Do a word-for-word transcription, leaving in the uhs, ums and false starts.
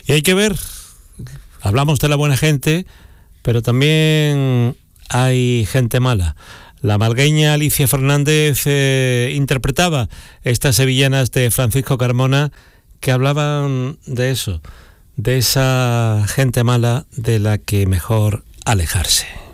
Y hay que ver, hablamos de la buena gente, pero también hay gente mala. La malagueña Alicia Fernández eh, interpretaba estas sevillanas de Francisco Carmona que hablaban de eso, de esa gente mala de la que mejor alejarse.